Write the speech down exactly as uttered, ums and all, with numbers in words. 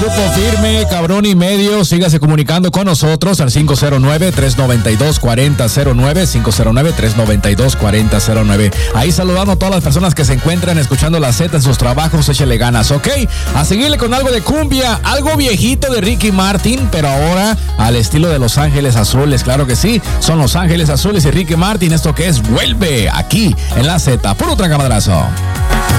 Grupo Firme, cabrón y medio, sígase comunicando con nosotros al cinco cero nueve, tres nueve dos, cuatro cero cero nueve, cinco cero nueve, tres nueve dos, cuatro cero cero nueve. Ahí saludando a todas las personas que se encuentran escuchando la Z en sus trabajos, échale ganas, ¿ok? A seguirle con algo de cumbia, algo viejito de Ricky Martin, pero ahora al estilo de Los Ángeles Azules, claro que sí, son Los Ángeles Azules y Ricky Martin, esto que es Vuelve, aquí en la Z, puro tragamaderazo.